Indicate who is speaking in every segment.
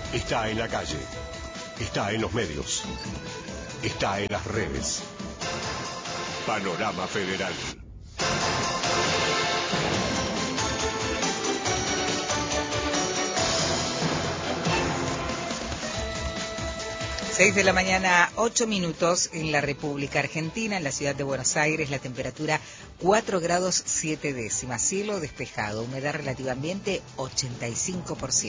Speaker 1: Está en la calle, está en los medios, está en las redes. Panorama Federal.
Speaker 2: Seis de la mañana, 8 minutos en la República Argentina, en la ciudad de Buenos Aires, la temperatura 4 grados 7 décimas, cielo despejado, humedad relativa ambiente 85%.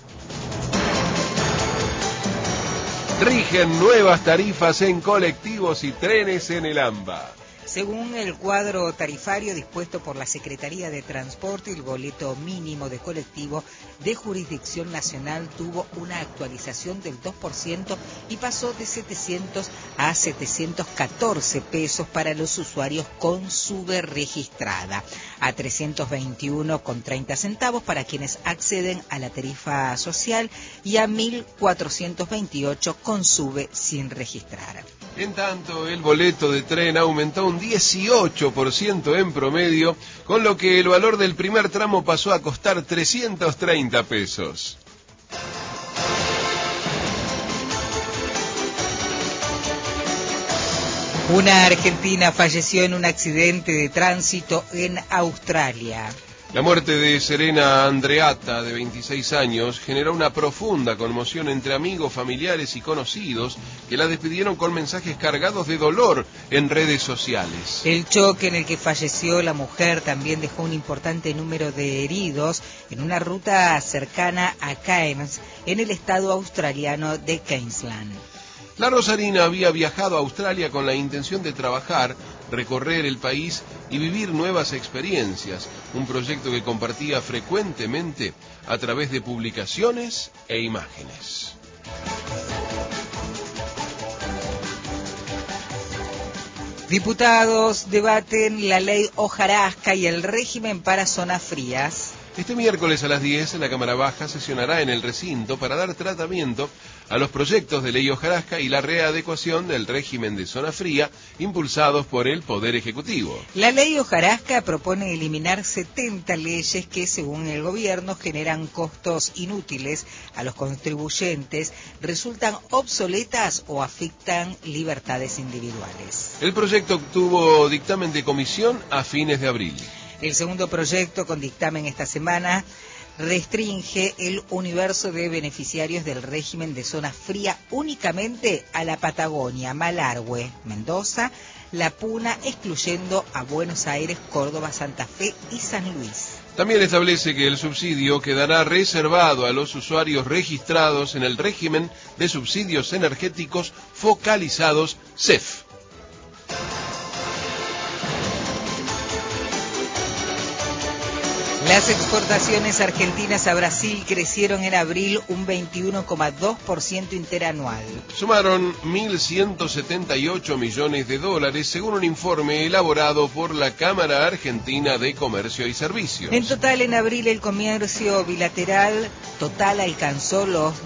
Speaker 3: Rigen nuevas tarifas en colectivos y trenes en el AMBA.
Speaker 2: Según el cuadro tarifario dispuesto por la Secretaría de Transporte, el boleto mínimo de colectivo de jurisdicción nacional tuvo una actualización del 2% y pasó de 700 a 714 pesos para los usuarios con SUBE registrada, a 321,30 centavos para quienes acceden a la tarifa social y a 1.428 con SUBE sin registrar.
Speaker 3: En tanto, el boleto de tren aumentó un 18% en promedio, con lo que el valor del primer tramo pasó a costar 330 pesos.
Speaker 2: Una argentina falleció en un accidente de tránsito en Australia.
Speaker 3: La muerte de Serena Andreatta, de 26 años, generó una profunda conmoción entre amigos, familiares y conocidos que la despidieron con mensajes cargados de dolor en redes sociales.
Speaker 2: El choque en el que falleció la mujer también dejó un importante número de heridos en una ruta cercana a Cairns, en el estado australiano de Queensland.
Speaker 3: La rosarina había viajado a Australia con la intención de trabajar, recorrer el país y vivir nuevas experiencias, un proyecto que compartía frecuentemente a través de publicaciones e imágenes.
Speaker 2: Diputados debaten la ley hojarasca y el régimen para zonas frías.
Speaker 3: Este miércoles a las 10 la Cámara Baja sesionará en el recinto para dar tratamiento a los proyectos de ley hojarasca y la readecuación del régimen de zona fría impulsados por el Poder Ejecutivo.
Speaker 2: La ley hojarasca propone eliminar 70 leyes que, según el gobierno, generan costos inútiles a los contribuyentes, resultan obsoletas o afectan libertades individuales.
Speaker 3: El proyecto obtuvo dictamen de comisión a fines de abril.
Speaker 2: El segundo proyecto, con dictamen esta semana, restringe el universo de beneficiarios del régimen de zona fría únicamente a la Patagonia, Malargüe, Mendoza, La Puna, excluyendo a Buenos Aires, Córdoba, Santa Fe y San Luis.
Speaker 3: También establece que el subsidio quedará reservado a los usuarios registrados en el régimen de subsidios energéticos focalizados CEF.
Speaker 2: Las exportaciones argentinas a Brasil crecieron en abril un 21,2% interanual.
Speaker 3: Sumaron 1.178 millones de dólares, según un informe elaborado por la Cámara Argentina de Comercio y Servicios.
Speaker 2: En total, en abril, el comercio bilateral total alcanzó los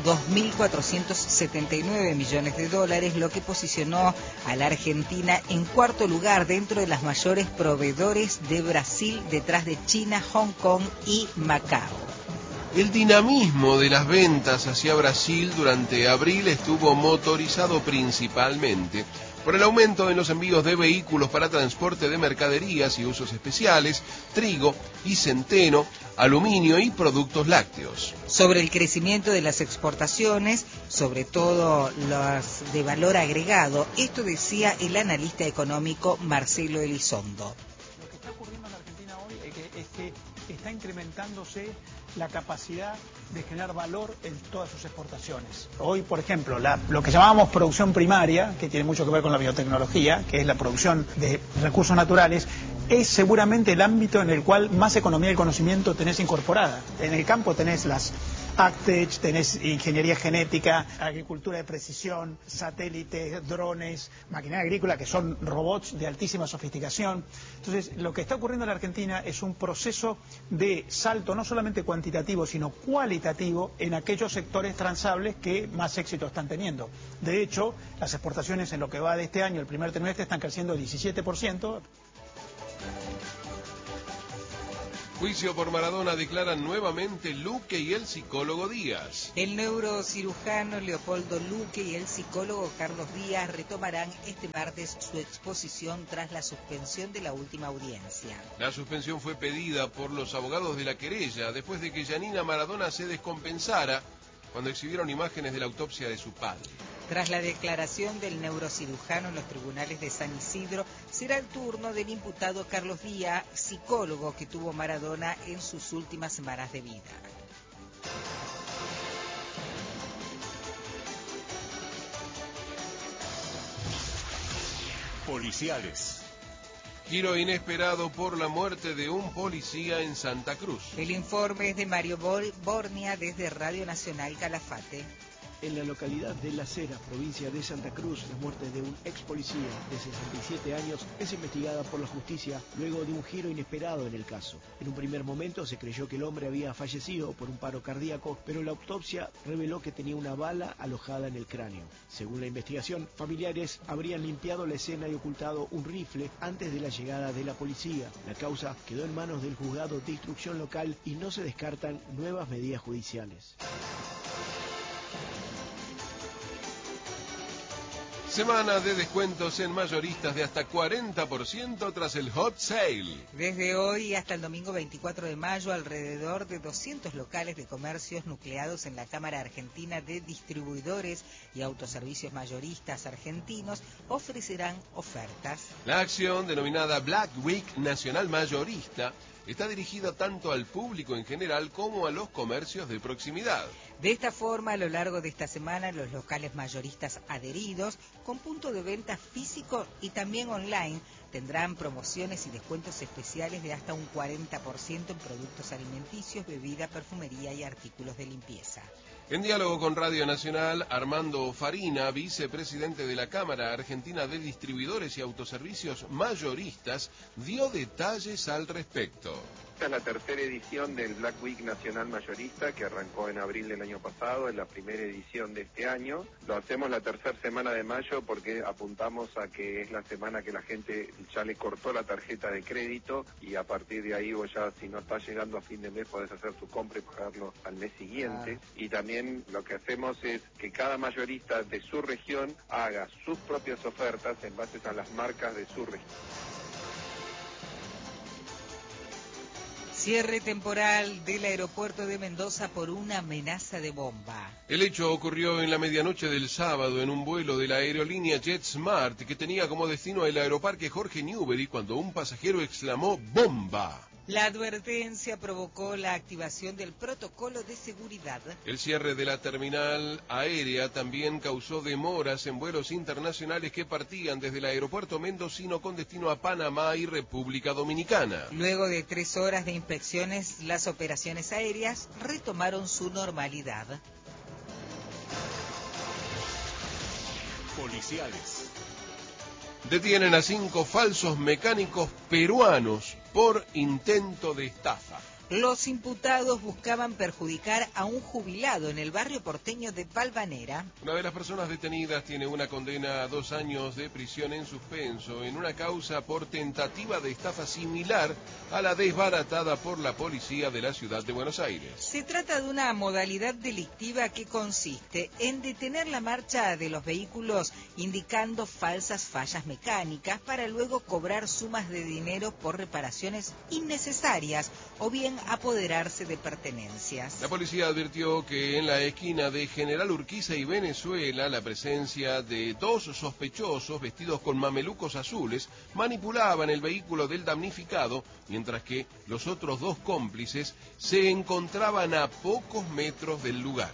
Speaker 2: 2.479 millones de dólares, lo que posicionó a la Argentina en cuarto lugar dentro de las mayores proveedores de Brasil, detrás de China, Hong Kong y Macao.
Speaker 3: El dinamismo de las ventas hacia Brasil durante abril estuvo motorizado principalmente por el aumento en los envíos de vehículos para transporte de mercaderías y usos especiales, trigo y centeno, aluminio y productos lácteos.
Speaker 2: Sobre el crecimiento de las exportaciones, sobre todo las de valor agregado, esto decía el analista económico Marcelo Elizondo.
Speaker 4: Lo que está ocurriendo en Argentina hoy es que está incrementándose la capacidad de generar valor en todas sus exportaciones. Hoy, por ejemplo, lo que llamábamos producción primaria, que tiene mucho que ver con la biotecnología, que es la producción de recursos naturales, es seguramente el ámbito en el cual más economía del conocimiento tenés incorporada. En el campo tenés las AgTech, tenés ingeniería genética, agricultura de precisión, satélites, drones, maquinaria agrícola, que son robots de altísima sofisticación. Entonces, lo que está ocurriendo en la Argentina es un proceso de salto no solamente cuantitativo, sino cualitativo en aquellos sectores transables que más éxito están teniendo. De hecho, las exportaciones en lo que va de este año, el primer trimestre, están creciendo 17%.
Speaker 3: Juicio por Maradona declaran nuevamente Luque y el psicólogo Díaz.
Speaker 2: El neurocirujano Leopoldo Luque y el psicólogo Carlos Díaz retomarán este martes su exposición tras la suspensión de la última audiencia.
Speaker 3: La suspensión fue pedida por los abogados de la querella después de que Yanina Maradona se descompensara cuando exhibieron imágenes de la autopsia de su padre.
Speaker 2: Tras la declaración del neurocirujano en los tribunales de San Isidro, será el turno del imputado Carlos Díaz, psicólogo que tuvo Maradona en sus últimas semanas de vida.
Speaker 1: Policiales.
Speaker 3: Giro inesperado por la muerte de un policía en Santa Cruz.
Speaker 2: El informe es de Mario Bornia desde Radio Nacional Calafate.
Speaker 5: En la localidad de Las Heras, provincia de Santa Cruz, la muerte de un ex policía de 67 años es investigada por la justicia luego de un giro inesperado en el caso. En un primer momento se creyó que el hombre había fallecido por un paro cardíaco, pero la autopsia reveló que tenía una bala alojada en el cráneo. Según la investigación, familiares habrían limpiado la escena y ocultado un rifle antes de la llegada de la policía. La causa quedó en manos del juzgado de instrucción local y no se descartan nuevas medidas judiciales.
Speaker 3: Semana de descuentos en mayoristas de hasta 40% tras el Hot Sale.
Speaker 2: Desde hoy hasta el domingo 24 de mayo, alrededor de 200 locales de comercios nucleados en la Cámara Argentina de Distribuidores y Autoservicios Mayoristas Argentinos ofrecerán ofertas.
Speaker 3: La acción, denominada Black Week Nacional Mayorista, está dirigida tanto al público en general como a los comercios de proximidad.
Speaker 2: De esta forma, a lo largo de esta semana, los locales mayoristas adheridos, con punto de venta físico y también online, tendrán promociones y descuentos especiales de hasta un 40% en productos alimenticios, bebida, perfumería y artículos de limpieza.
Speaker 3: En diálogo con Radio Nacional, Armando Farina, vicepresidente de la Cámara Argentina de Distribuidores y Autoservicios Mayoristas, dio detalles al respecto.
Speaker 6: Esta es la tercera edición del Black Week Nacional Mayorista, que arrancó en abril del año pasado, es la primera edición de este año. Lo hacemos la tercera semana de mayo porque apuntamos a que es la semana que la gente ya le cortó la tarjeta de crédito y a partir de ahí vos ya, si no estás llegando a fin de mes, podés hacer tu compra y pagarlo al mes siguiente. Y también lo que hacemos es que cada mayorista de su región haga sus propias ofertas en base a las marcas de su región.
Speaker 2: Cierre temporal del aeropuerto de Mendoza por una amenaza de bomba.
Speaker 3: El hecho ocurrió en la medianoche del sábado en un vuelo de la aerolínea JetSmart que tenía como destino el aeroparque Jorge Newbery cuando un pasajero exclamó ¡bomba!
Speaker 2: La advertencia provocó la activación del protocolo de seguridad.
Speaker 3: El cierre de la terminal aérea también causó demoras en vuelos internacionales que partían desde el aeropuerto mendocino con destino a Panamá y República Dominicana.
Speaker 2: Luego de 3 horas de inspecciones, las operaciones aéreas retomaron su normalidad.
Speaker 1: Policiales.
Speaker 3: Detienen a 5 falsos mecánicos peruanos por intento de estafa.
Speaker 2: Los imputados buscaban perjudicar a un jubilado en el barrio porteño de Valvanera.
Speaker 3: Una de las personas detenidas tiene una condena a 2 años de prisión en suspenso en una causa por tentativa de estafa similar a la desbaratada por la policía de la ciudad de Buenos Aires.
Speaker 2: Se trata de una modalidad delictiva que consiste en detener la marcha de los vehículos indicando falsas fallas mecánicas para luego cobrar sumas de dinero por reparaciones innecesarias o bien apoderarse de pertenencias.
Speaker 3: La policía advirtió que en la esquina de General Urquiza y Venezuela la presencia de 2 sospechosos vestidos con mamelucos azules manipulaban el vehículo del damnificado, mientras que los otros 2 cómplices se encontraban a pocos metros del lugar.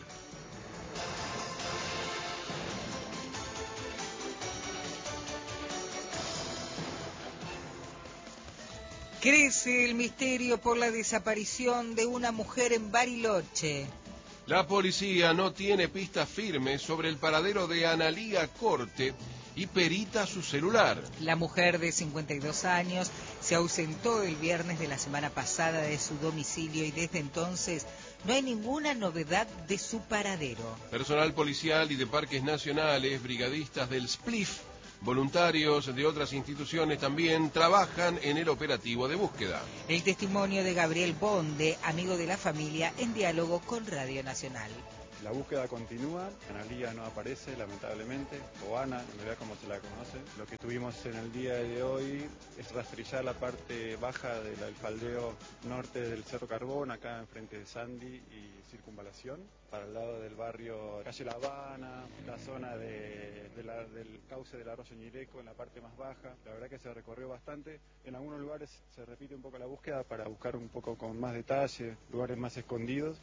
Speaker 2: Crece el misterio por la desaparición de una mujer en Bariloche.
Speaker 3: La policía no tiene pistas firmes sobre el paradero de Analía Corte y perita su celular.
Speaker 2: La mujer de 52 años se ausentó el viernes de la semana pasada de su domicilio y desde entonces no hay ninguna novedad de su paradero.
Speaker 3: Personal policial y de parques nacionales, brigadistas del SPLIF, Voluntarios de otras instituciones también trabajan en el operativo de búsqueda.
Speaker 2: El testimonio de Gabriel Bonde, amigo de la familia, en diálogo con Radio Nacional.
Speaker 7: La búsqueda continúa, Analía no aparece lamentablemente, o Ana, en realidad como se la conoce. Lo que tuvimos en el día de hoy es rastrillar la parte baja del faldeo norte del Cerro Carbón, acá enfrente de Sandy y Circunvalación, para el lado del barrio Calle La Habana, la zona del cauce del arroyo Ñireco en la parte más baja. La verdad que se recorrió bastante, en algunos lugares se repite un poco la búsqueda para buscar un poco con más detalle, lugares más escondidos.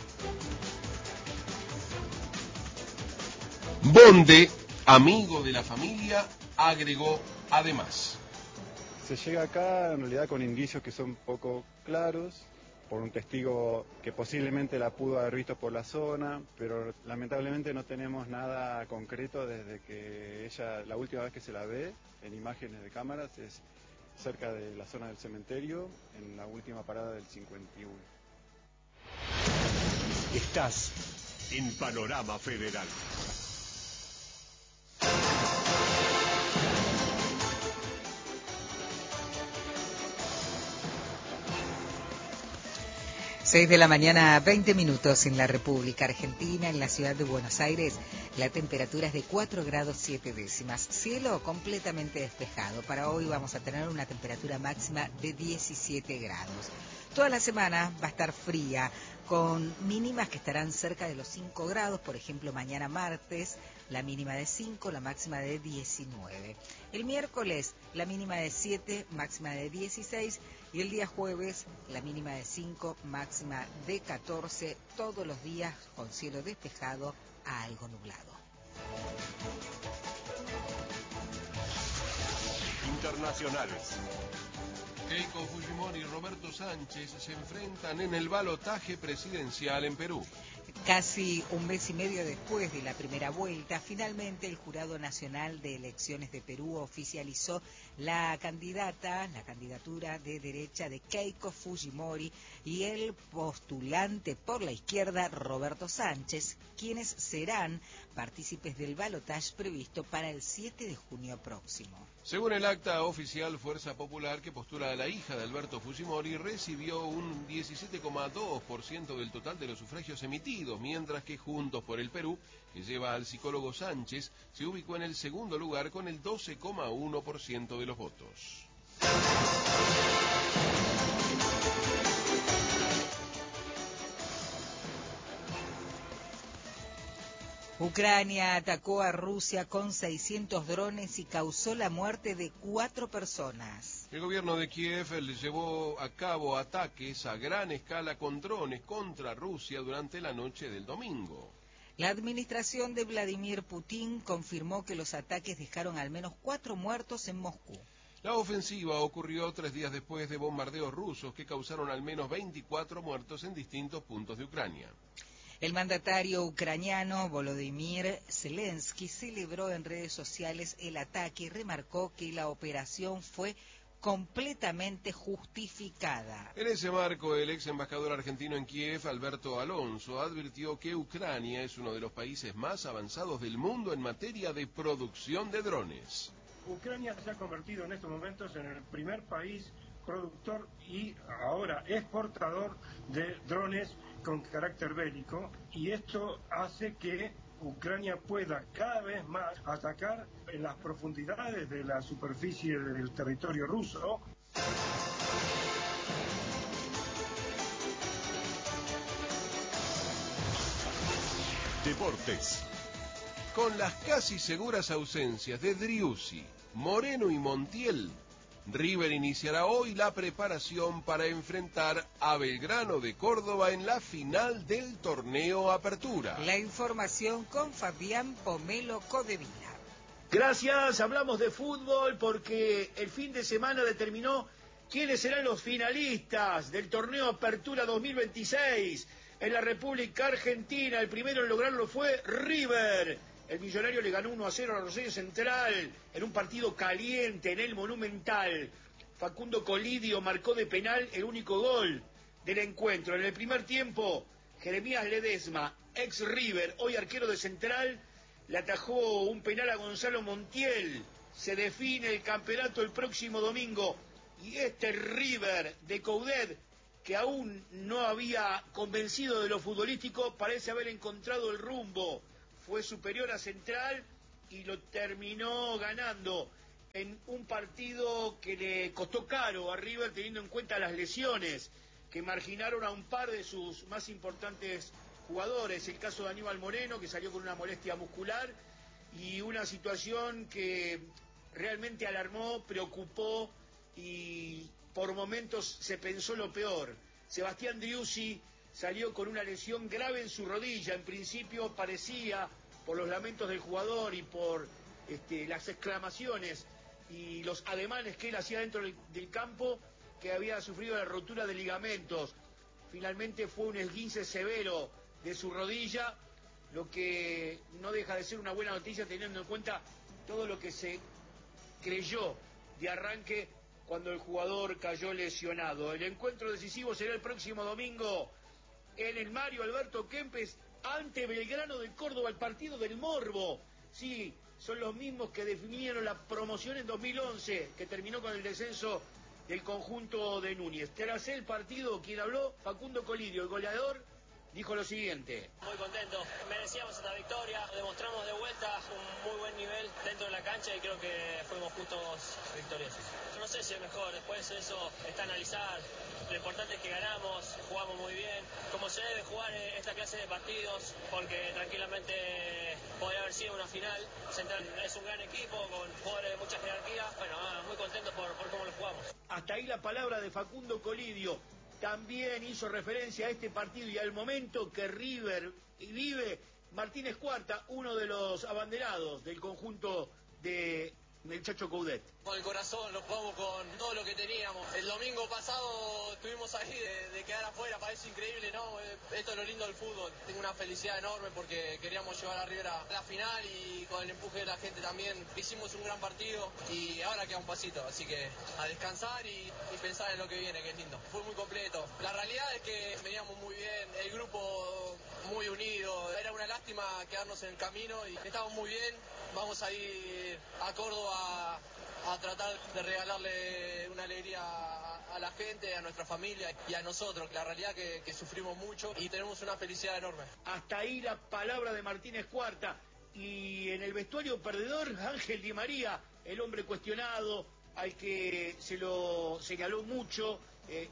Speaker 3: Bonde, amigo de la familia, agregó además.
Speaker 7: Se llega acá en realidad con indicios que son poco claros, por un testigo que posiblemente la pudo haber visto por la zona, pero lamentablemente no tenemos nada concreto desde que ella, la última vez que se la ve en imágenes de cámaras, es cerca de la zona del cementerio, en la última parada del 51.
Speaker 1: Estás en Panorama Federal.
Speaker 2: Seis de la mañana, 20 minutos en la República Argentina, en la ciudad de Buenos Aires. La temperatura es de 4 grados 7 décimas. Cielo completamente despejado. Para hoy vamos a tener una temperatura máxima de 17 grados. Toda la semana va a estar fría, con mínimas que estarán cerca de los 5 grados. Por ejemplo, mañana martes, la mínima de 5, la máxima de 19. El miércoles, la mínima de 7, máxima de 16. Y el día jueves, la mínima de 5, máxima de 14. Todos los días con cielo despejado a algo nublado.
Speaker 1: Internacionales.
Speaker 3: Keiko Fujimori y Roberto Sánchez se enfrentan en el balotaje presidencial en Perú.
Speaker 2: Casi un mes y medio después de la primera vuelta, finalmente el Jurado Nacional de Elecciones de Perú oficializó la candidatura de derecha de Keiko Fujimori y el postulante por la izquierda Roberto Sánchez, quienes serán partícipes del balotaje previsto para el 7 de junio próximo.
Speaker 3: Según el acta oficial, Fuerza Popular, que postula a la hija de Alberto Fujimori, recibió un 17,2% del total de los sufragios emitidos, mientras que Juntos por el Perú, que lleva al psicólogo Sánchez, se ubicó en el segundo lugar con el 12,1% de los votos.
Speaker 2: Ucrania atacó a Rusia con 600 drones y causó la muerte de 4 personas.
Speaker 3: El gobierno de Kiev llevó a cabo ataques a gran escala con drones contra Rusia durante la noche del domingo.
Speaker 2: La administración de Vladimir Putin confirmó que los ataques dejaron al menos 4 muertos en Moscú.
Speaker 3: La ofensiva ocurrió 3 días después de bombardeos rusos que causaron al menos 24 muertos en distintos puntos de Ucrania.
Speaker 2: El mandatario ucraniano Volodymyr Zelensky celebró en redes sociales el ataque y remarcó que la operación fue completamente justificada.
Speaker 3: En ese marco, el ex embajador argentino en Kiev, Alberto Alonso, advirtió que Ucrania es uno de los países más avanzados del mundo en materia de producción de drones.
Speaker 8: Ucrania se ha convertido en estos momentos en el primer país productor y ahora exportador de drones con carácter bélico, y esto hace que Ucrania pueda cada vez más atacar en las profundidades de la superficie del territorio ruso.
Speaker 1: Deportes.
Speaker 3: Con las casi seguras ausencias de Driussi, Moreno y Montiel, River iniciará hoy la preparación para enfrentar a Belgrano de Córdoba en la final del torneo Apertura.
Speaker 2: La información con Fabián Pomelo Codevila.
Speaker 5: Gracias, hablamos de fútbol porque el fin de semana determinó quiénes serán los finalistas del torneo Apertura 2026 en la República Argentina. El primero en lograrlo fue River. El Millonario le ganó 1-0 a Rosario Central en un partido caliente en el Monumental. Facundo Colidio marcó de penal el único gol del encuentro. En el primer tiempo, Jeremías Ledesma, ex River, hoy arquero de Central, le atajó un penal a Gonzalo Montiel.
Speaker 9: se define el campeonato el próximo domingo y este River de Coudet, que aún no había convencido de lo futbolístico, parece haber encontrado el rumbo. Fue superior a Central y lo terminó ganando en un partido que le costó caro a River, teniendo en cuenta las lesiones que marginaron a un par de sus más importantes jugadores. El caso de Aníbal Moreno, que salió con una molestia muscular, y una situación que realmente alarmó, preocupó y por momentos se pensó lo peor. Sebastián Driussi salió con una lesión grave en su rodilla. En principio parecía, por los lamentos del jugador y por las exclamaciones y los ademanes que él hacía dentro del campo, que había sufrido la rotura de ligamentos. Finalmente fue un esguince severo de su rodilla, lo que no deja de ser una buena noticia teniendo en cuenta todo lo que se creyó de arranque cuando el jugador cayó lesionado. El encuentro decisivo será el próximo domingo en el Mario Alberto Kempes ante Belgrano de Córdoba, el partido del morbo. Sí, son los mismos que definieron la promoción en 2011, que terminó con el descenso del conjunto de Núñez. Tras el partido, quien habló, Facundo Colidio, el goleador, dijo lo siguiente:
Speaker 10: muy contento, merecíamos esta victoria, demostramos de vuelta un muy buen nivel dentro de la cancha y creo que fuimos justos victoriosos. No sé si es mejor, después eso está a analizar. Lo importante es que ganamos, jugamos muy bien, como se debe jugar esta clase de partidos, porque tranquilamente podría haber sido una final. Central es un gran equipo con jugadores de mucha jerarquía. Bueno, muy contento por cómo lo jugamos.
Speaker 9: Hasta ahí la palabra de Facundo Colidio. También hizo referencia a este partido y al momento que River vive Martínez Cuarta, uno de los abanderados del conjunto del Chacho Coudet.
Speaker 10: Con el corazón, lo jugamos con todo lo que teníamos. El domingo pasado estuvimos ahí de quedar afuera, parece increíble, ¿no? Esto es lo lindo del fútbol. Tengo una felicidad enorme porque queríamos llevar a River a la final y con el empuje de la gente también hicimos un gran partido y ahora queda un pasito, así que a descansar y pensar en lo que viene, que es lindo. Fue muy completo. La realidad es que veníamos muy bien, el grupo muy unido. Era una lástima quedarnos en el camino y estamos muy bien. Vamos a ir a Córdoba a tratar de regalarle una alegría a la gente, a nuestra familia y a nosotros. La realidad que sufrimos mucho y tenemos una felicidad enorme.
Speaker 9: Hasta ahí la palabra de Martínez Cuarta. Y en el vestuario perdedor, Ángel Di María, el hombre cuestionado, al que se lo señaló mucho,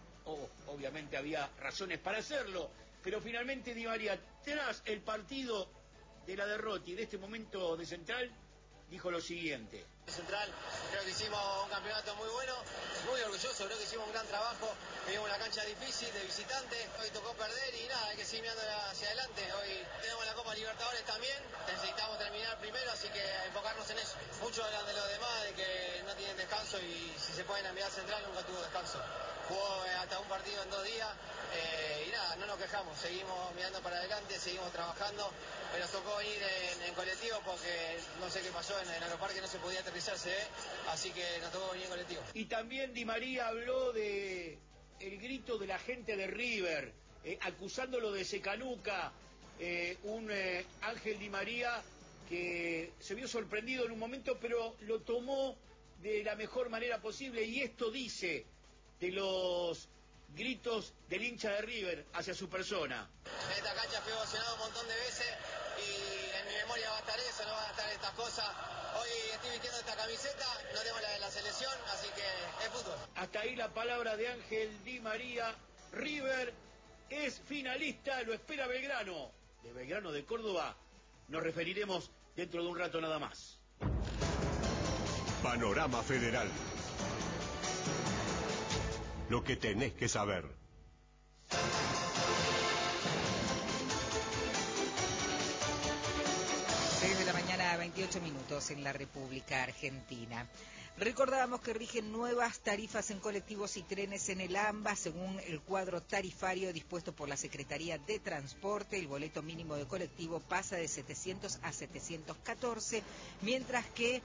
Speaker 9: obviamente había razones para hacerlo, pero finalmente Di María, tras el partido de la derrota y de este momento de Central, dijo lo siguiente:
Speaker 10: Central, creo que hicimos un campeonato muy bueno, muy orgulloso, creo que hicimos un gran trabajo, tuvimos una cancha difícil de visitante, hoy tocó perder y nada, hay que seguir mirando hacia adelante, hoy tenemos la Copa Libertadores también, necesitamos terminar primero, así que enfocarnos en eso. Muchos hablan de los demás, de que no tienen descanso y si se pueden mirar Central nunca tuvo descanso. Jugó hasta un partido en 2 días y nada, no nos quejamos, seguimos mirando para adelante, seguimos trabajando, pero nos tocó venir en colectivo porque no sé qué pasó en Aeroparque, no se podía aterrizarse, así que nos tocó venir en colectivo.
Speaker 9: Y también Di María habló de el grito de la gente de River, acusándolo de secanuca, un Ángel Di María que se vio sorprendido en un momento, pero lo tomó de la mejor manera posible, y esto dice de los gritos del hincha de River hacia su persona.
Speaker 10: En esta cancha fui ovacionado un montón de veces y en mi memoria va a estar eso, no van a estar estas cosas. Hoy estoy vistiendo esta camiseta, no tengo la de la selección, así que es fútbol.
Speaker 9: Hasta ahí la palabra de Ángel Di María. River es finalista, lo espera Belgrano. De Belgrano de Córdoba nos referiremos dentro de un rato nada más.
Speaker 1: Panorama Federal. Lo que tenés que saber.
Speaker 2: 6 de la mañana, 28 minutos en la República Argentina. Recordábamos que rigen nuevas tarifas en colectivos y trenes en el AMBA según el cuadro tarifario dispuesto por la Secretaría de Transporte. El boleto mínimo de colectivo pasa de 700 a 714, mientras que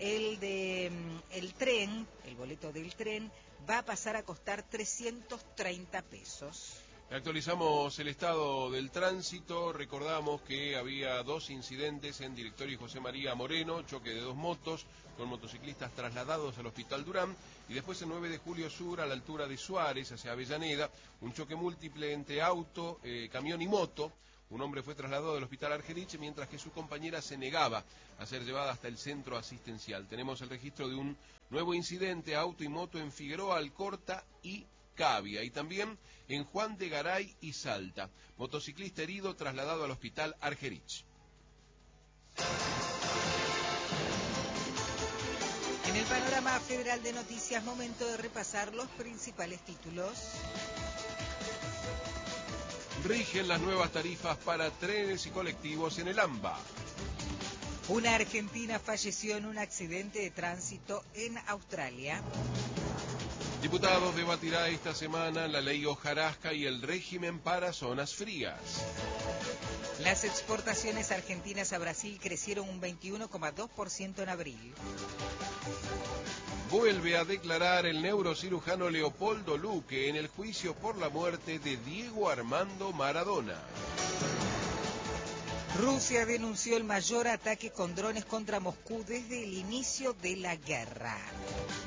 Speaker 2: el tren, el boleto del tren, va a pasar a costar 330 pesos.
Speaker 3: Actualizamos el estado del tránsito. Recordamos que había 2 incidentes en Directorio José María Moreno, choque de 2 motos con motociclistas trasladados al Hospital Durán, y después el 9 de julio sur a la altura de Suárez hacia Avellaneda, un choque múltiple entre auto, camión y moto. Un hombre fue trasladado al Hospital Argerich, mientras que su compañera se negaba a ser llevada hasta el centro asistencial. Tenemos el registro de un nuevo incidente, auto y moto en Figueroa, Alcorta y Cavia, y también en Juan de Garay y Salta. Motociclista herido trasladado al Hospital Argerich.
Speaker 2: En el panorama federal de noticias, momento de repasar los principales títulos.
Speaker 3: Rigen las nuevas tarifas para trenes y colectivos en el AMBA.
Speaker 2: Una argentina falleció en un accidente de tránsito en Australia.
Speaker 3: Diputados debatirá esta semana la ley hojarasca y el régimen para zonas frías.
Speaker 2: Las exportaciones argentinas a Brasil crecieron un 21,2% en abril.
Speaker 3: Vuelve a declarar el neurocirujano Leopoldo Luque en el juicio por la muerte de Diego Armando Maradona.
Speaker 2: Rusia denunció el mayor ataque con drones contra Moscú desde el inicio de la guerra.